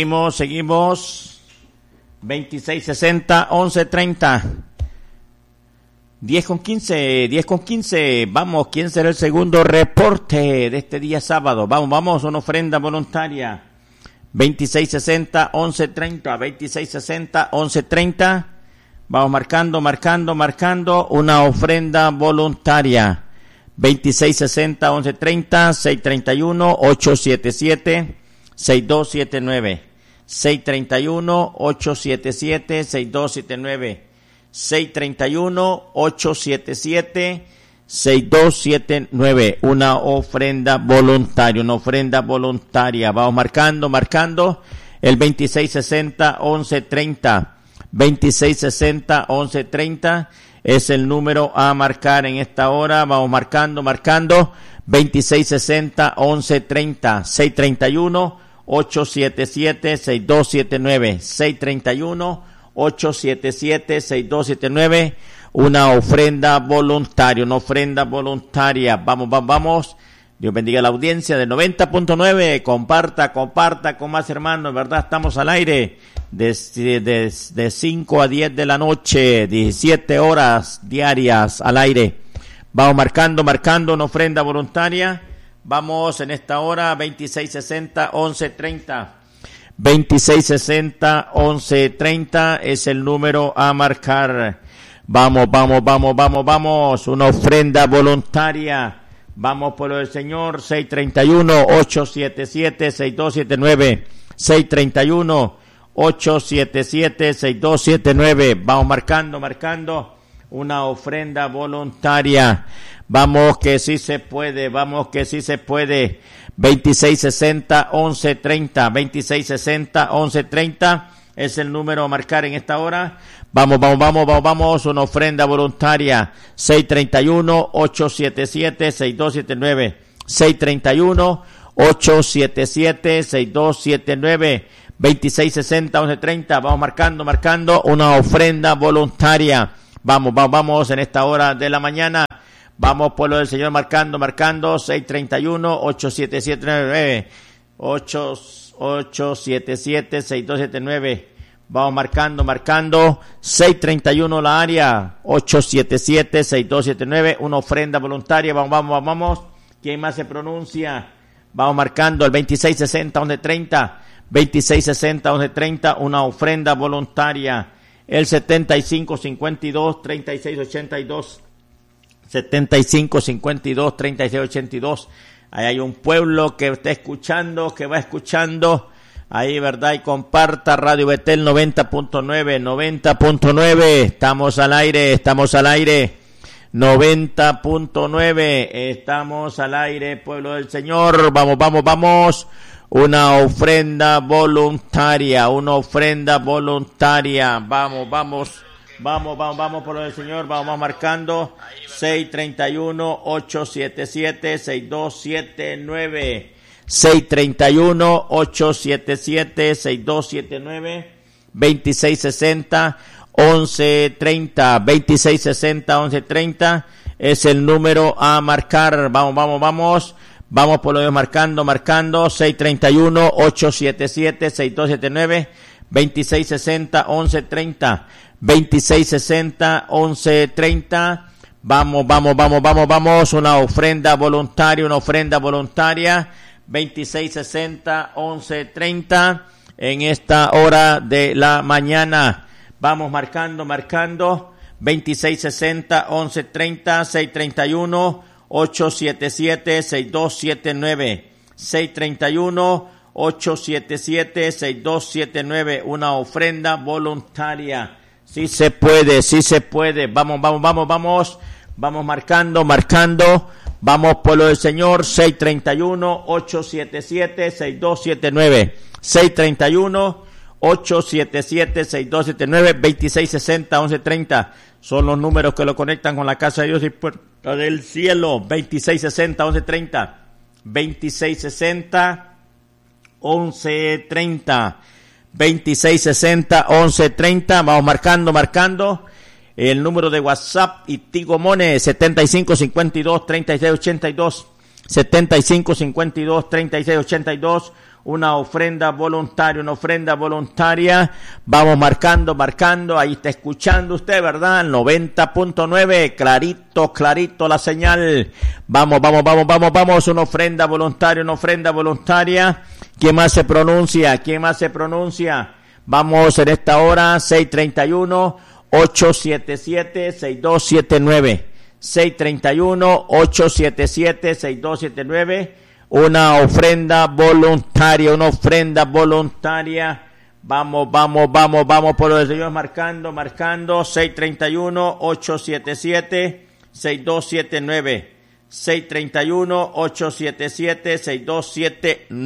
Seguimos. 2660 1130. 10 con 15. Vamos, ¿quién será el segundo reporte de este día sábado? Vamos, una ofrenda voluntaria. 2660 1130. 2660 1130. Vamos marcando, una ofrenda voluntaria. 2660 1130, 631 877 6279. 631 877 6279. 631 877 6279. Una ofrenda voluntaria. Vamos marcando el 2660 1130. 2660 1130 es el número a marcar en esta hora. Vamos marcando 2660 1130. 631 877 6279. 631 877 6279. Una ofrenda voluntaria. Vamos. Dios bendiga a la audiencia de 90.9. Comparta con más hermanos, ¿verdad? Estamos al aire de 5 a 10 de la noche, 17 horas diarias al aire. Vamos marcando una ofrenda voluntaria. Vamos en esta hora 2660 1130. 2660 1130 es el número a marcar. Vamos, una ofrenda voluntaria. Vamos por lo del Señor. 631 877 6279. 631 877 6279. Vamos marcando una ofrenda voluntaria. Vamos que sí se puede. 2660 1130. 2660 1130 es el número a marcar en esta hora. Vamos, una ofrenda voluntaria. 631 877 6279. 631 877 6279. 2660 1130. Vamos marcando una ofrenda voluntaria. Vamos en esta hora de la mañana. Vamos, pueblo del Señor, marcando 631 877 877 6279. Vamos marcando 631 la área, 877 6279. Una ofrenda voluntaria. Vamos. ¿Quién más se pronuncia? Vamos marcando el 2660 1130. 2660 1130, una ofrenda voluntaria. El 7552 3682. 7552 3682. Ahí hay un pueblo que está escuchando, que va escuchando. Ahí, ¿verdad? Y comparta Radio Betel 90.9. Estamos al aire. 90.9. Estamos al aire, pueblo del Señor. Vamos. Una ofrenda voluntaria. Vamos por el Señor. Vamos marcando 631 877 6279. 631 877 6279. 2660 1130. 2660 1130 es el número a marcar. Vamos por lo de marcando 631 877 6279. 2660 1130. 2660 1130. Vamos, una ofrenda voluntaria. 2660 1130 en esta hora de la mañana. Vamos marcando 2660 1130. 631 877 6279. 631 877 6279. Una ofrenda voluntaria. Sí se puede. Vamos marcando. Vamos, pueblo del Señor. 631 877 6279. 631 877 6279. 2660 1130 son los números que lo conectan con la casa de Dios y puerta del cielo. 2660 1130. 2660 1130. 2660 1130. Vamos marcando el número de WhatsApp y Tigo Money 7552 3682. 7552 3682. una ofrenda voluntaria. Vamos marcando, ahí está escuchando usted, ¿verdad? 90.9, clarito la señal. Vamos, una ofrenda voluntaria. ¿Quién más se pronuncia? Vamos en esta hora, 631-877-6279. 631-877-6279. Una ofrenda voluntaria. Vamos por los señores marcando. 631-877-6279. 631-877-6279.